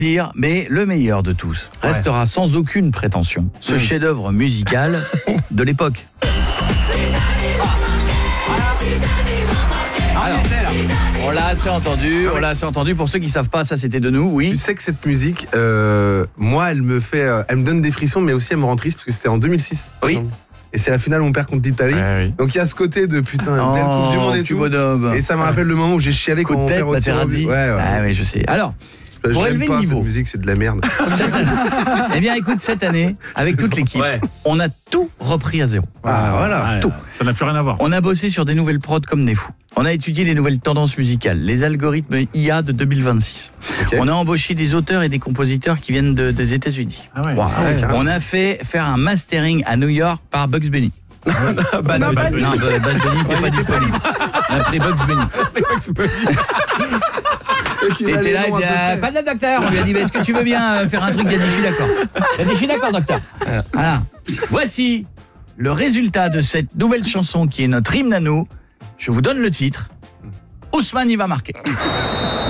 dire, mais le meilleur de tous restera sans aucune prétention ce chef-d'œuvre musical de l'époque. Alors, on l'a assez entendu. Pour ceux qui savent pas, ça c'était de nous, oui. Tu sais que cette musique, moi, elle me donne des frissons, mais aussi elle me rend triste parce que c'était en 2006. Oui. Et c'est la finale Mon père contre l'Italie. Oui. Donc il y a ce côté de putain, belle Coupe du Monde et tout. Bonhomme. Et ça me rappelle le moment où j'ai chialé Coup quand de mon tête, père au tir au but. Materazzi. Ouais. Ah oui, je sais. Alors, pour élever le niveau. Cette musique, c'est de la merde. Eh bien, écoute, cette année, avec toute l'équipe, on a tout repris à zéro. Ah, voilà. Tout. Ça n'a plus rien à voir. On a bossé sur des nouvelles prods comme des fous. On a étudié les nouvelles tendances musicales, les algorithmes IA de 2026. Okay. On a embauché des auteurs et des compositeurs qui viennent des États-Unis. Ah ouais. Wow. carrément. On a fait faire un mastering à New York par Bugs Bunny. Bad Bunny. Non, Bad Bunny n'était pas disponible. On a pris Bugs Bunny. Et qu'il Il a était les là, il noms dit, à peu près. pas de docteur. On lui a dit, est-ce que tu veux bien faire un truc? Il a dit, je suis d'accord. Il a dit, je suis d'accord, docteur. Voilà. Voici le résultat de cette nouvelle chanson qui est notre hymne à nous. Je vous donne le titre. Ousmane, il va marquer.